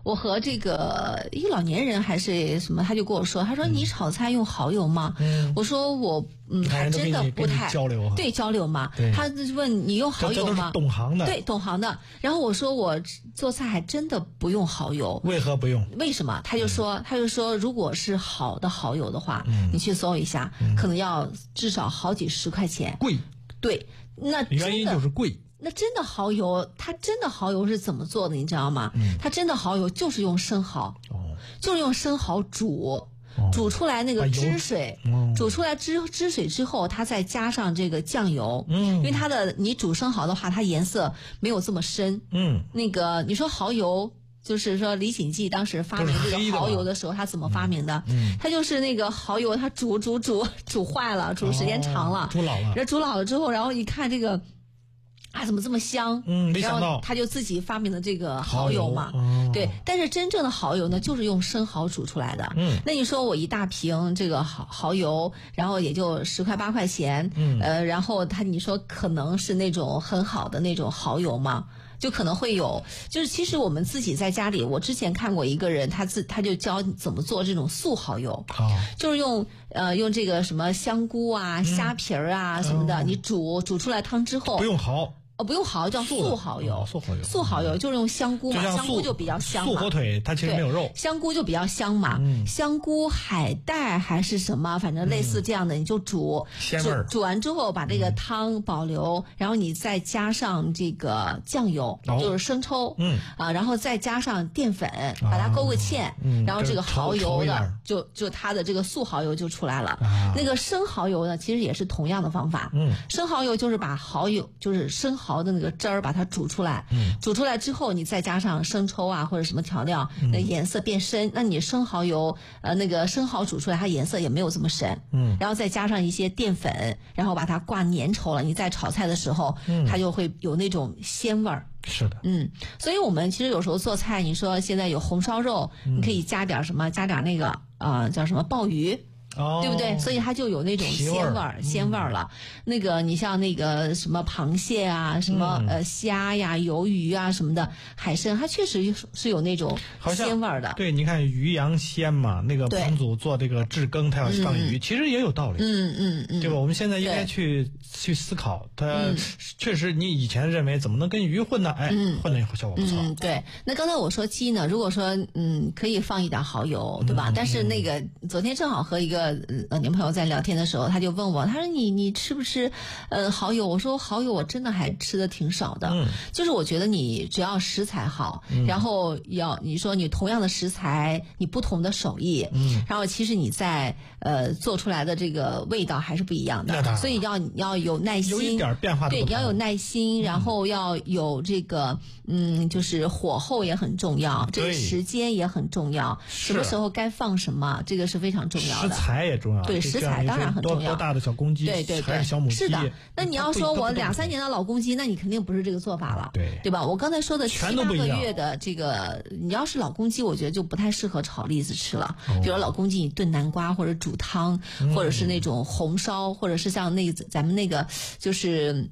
我和这个一个老年人还是什么，他就跟我说，他说你炒菜用蚝油吗？我说我还真的不太交流， 对，交流嘛。他问你用蚝油吗？ 这都是懂行的， 对，懂行的。然后我说我做菜还真的不用蚝油。 为何不用？ 为什么？他就说如果是好的蚝油的话，你去搜一下，可能要至少好几十块钱。 贵。 对，那原因就是贵。 那真的蚝油，它真的蚝油是怎么做的？你知道吗？它真的蚝油就是用生蚝，就是用生蚝煮出来那个汁水，煮出来汁水之后，它再加上这个酱油，因为你煮生蚝的话，它颜色没有这么深，那个你说蚝油。就是说李锦记当时发明这个蚝油的时候，他怎么发明的？他就是那个蚝油，他煮坏了，煮时间长了， 煮老了。 然后煮老了之后，然后一看这个。怎么这么香？ 没想到， 然后他就自己发明了这个蚝油嘛。对，但是真正的蚝油呢，就是用生蚝煮出来的。那你说我一大瓶这个蚝油，然后也就10块8块钱。然后你说可能是那种很好的那种蚝油吗？就可能会有，就是其实我们自己在家里，我之前看过一个人，他就教怎么做这种素蚝油，就是用这个什么香菇啊、虾皮儿啊什么的，你煮出来汤之后， 不用蚝。 不用蚝，叫素蚝油。素蚝油就是用香菇嘛，香菇就比较香嘛。 素火腿它其实没有肉， 香菇就比较香嘛。香菇、海带还是什么，反正类似这样的，你就煮，煮完之后把这个汤保留，然后你再加上这个酱油，就是生抽，然后再加上淀粉，把它勾个芡，然后这个蚝油的就它的这个素蚝油就出来了。那个生蚝油呢，其实也是同样的方法。生蚝油就是把蚝油，就是生蚝的那个汁儿把它煮出来，煮出来之后你再加上生抽啊或者什么调料，那颜色变深。那你生蚝油那个生蚝煮出来它颜色也没有这么深，然后再加上一些淀粉，然后把它挂粘稠了，你在炒菜的时候，它就会有那种鲜味儿。 是的， 所以我们其实有时候做菜，你说现在有红烧肉，你可以加点什么，加点那个叫什么鲍鱼。对不对？所以它就有那种鲜味儿了。那个你像那个什么螃蟹啊，什么虾呀、鱿鱼啊什么的海参，它确实是有那种鲜味儿的。 对，你看鱼羊鲜嘛，那个彭祖做这个炙羹，他要放鱼，其实也有道理。对吧？我们现在应该去思考，它确实你以前认为怎么能跟鱼混呢？混的效果不错。 对。那刚才我说鸡呢，如果说可以放一点蚝油，对吧？但是那个昨天正好和一个年朋友在聊天的时候，他就问我，他说你吃不吃蚝油？我说蚝油我真的还吃的挺少的，就是我觉得你只要食材好，然后你说你同样的食材，你不同的手艺，然后其实你在做出来的这个味道还是不一样的，所以要有耐心， 有一点变化的不同， 对，要有耐心，然后要有这个就是火候也很重要，这个时间也很重要，什么时候该放什么，这个是非常重要的。 食材也重要， 对，食材当然很重要。 多大的小公鸡， 对， 还是小母鸡？ 是的。那你要说我2、3年的老公鸡，那你肯定不是这个做法了，对吧？我刚才说的7、8个月的这个，你要是老公鸡，我觉得就不太适合炒栗子吃了。比如老公鸡，你炖南瓜或者煮汤，或者是那种红烧，或者是像咱们那个就是。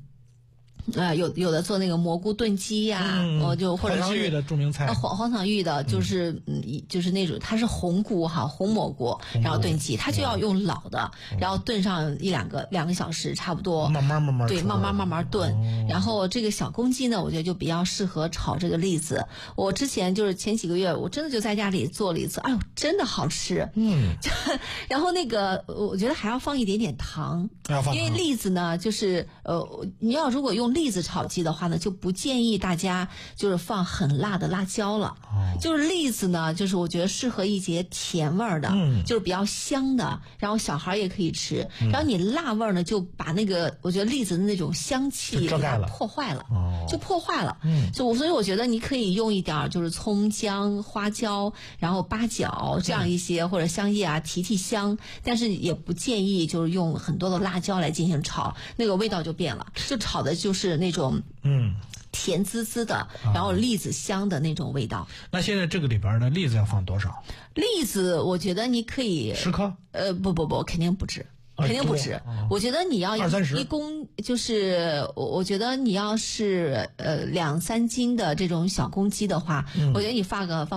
有的做那个蘑菇炖鸡呀，就或者是黄玉的著名菜， 黄草玉的就是就是那种它是红菇红蘑菇，然后炖鸡，它就要用老的，然后炖上2个小时差不多， 慢慢对，慢慢炖。然后这个小公鸡呢，我觉得就比较适合炒这个栗子。我之前就是前几个月，我真的就在家里做了一次，哎呦，真的好吃。然后那个我觉得还要放一点点糖，因为栗子呢，就是你要如果用栗子炒鸡的话呢，就不建议大家就是放很辣的辣椒了。就是栗子呢，就是我觉得适合一些甜味儿的，就是比较香的，然后小孩也可以吃。然后你辣味儿呢，就把那个我觉得栗子的那种香气给它破坏了，就破坏了。所以我觉得你可以用一点就是葱姜、花椒，然后八角这样一些，或者香叶啊提香，但是也不建议就是用很多的辣椒来进行炒，那个味道就变了，就炒的就是那种甜滋滋的，然后栗子香的那种味道。 那现在这个里边的栗子要放多少？ 栗子我觉得你可以 10颗？ 不，肯定不止。肯定不止，我觉得你要 20-30 公，就是我觉得你要是2、3斤的这种小公鸡的话，我觉得你放